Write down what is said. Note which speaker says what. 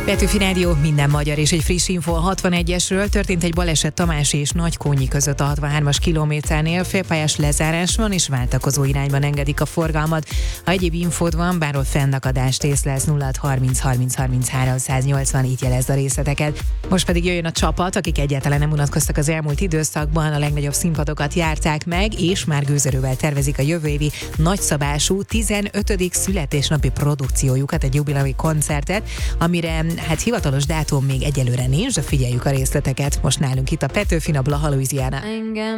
Speaker 1: Petőfi Rádió, minden magyar és egy friss info a 61-esről. Történt egy baleset Tamási és Nagykónyi között a 63-as kilométernél. Félpályás lezárás van és váltakozó irányban engedik a forgalmat. Ha egyéb infód van, bárhol fennakadást észlelsz, 0630 30 33 180, így jelezd a részleteket. Most pedig jöjjön a csapat, akik egyáltalán nem unatkoztak az elmúlt időszakban, a legnagyobb színpadokat járták meg, és már gőzerővel tervezik a jövő évi nagyszabású 15. születésnapi produkciójukat, egy jubileumi koncertet, amire hát hivatalos dátum még egyelőre nincs, de figyeljük a részleteket. Most nálunk itt a Petőfin, a Blaha Louisiana.
Speaker 2: Engem